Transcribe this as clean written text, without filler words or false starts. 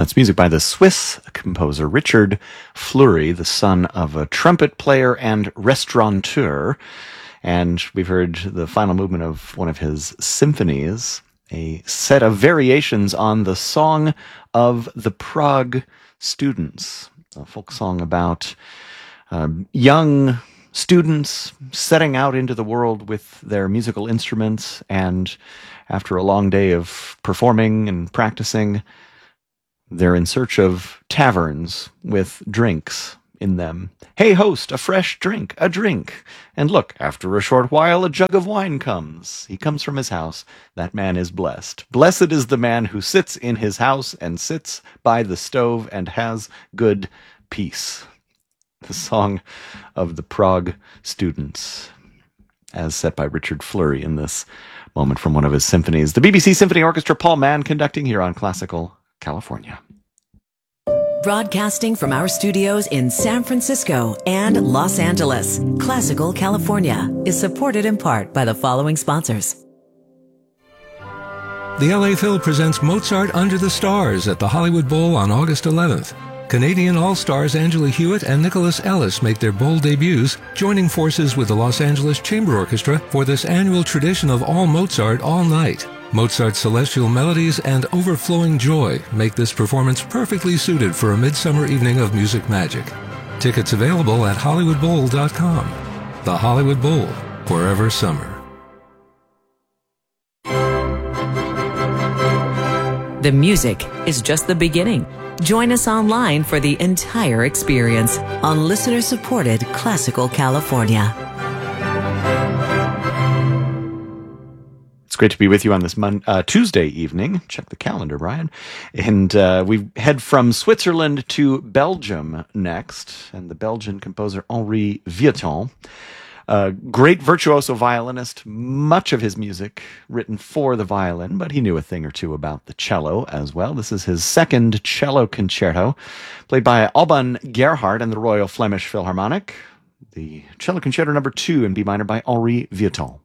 That's music by the Swiss composer Richard Fleury, the son of a trumpet player and restaurateur. And we've heard the final movement of one of his symphonies, a set of variations on the Song of the Prague Students, a folk song about young students setting out into the world with their musical instruments, and after a long day of performing and practicing, they're in search of taverns with drinks in them. Hey, host, a fresh drink, a drink. And look, after a short while, a jug of wine comes. He comes from his house. That man is blessed. Blessed is the man who sits in his house and sits by the stove and has good peace. The Song of the Prague Students, as set by Richard Fleury in this moment from one of his symphonies. The BBC Symphony Orchestra, Paul Mann conducting here on Classical California. Broadcasting from our studios in San Francisco and Los Angeles, Classical California is supported in part by the following sponsors. The LA Phil presents Mozart Under the Stars at the Hollywood Bowl on August 11th. Canadian All-Stars Angela Hewitt and Nicholas Ellis make their bowl debuts, joining forces with the Los Angeles Chamber Orchestra for this annual tradition of all Mozart all night. Mozart's celestial melodies and overflowing joy make this performance perfectly suited for a midsummer evening of music magic. Tickets available at HollywoodBowl.com. The Hollywood Bowl, forever summer. The music is just the beginning. Join us online for the entire experience on listener-supported Classical California. It's great to be with you on this Tuesday evening. Check the calendar, Brian. And we head from Switzerland to Belgium next, and the Belgian composer Henri Vieuxtemps. Great virtuoso violinist, much of his music written for the violin, but he knew a thing or two about the cello as well. This is his second cello concerto, played by Alban Gerhard and the Royal Flemish Philharmonic. The cello concerto number 2 in B minor by Henri Vieuxtemps.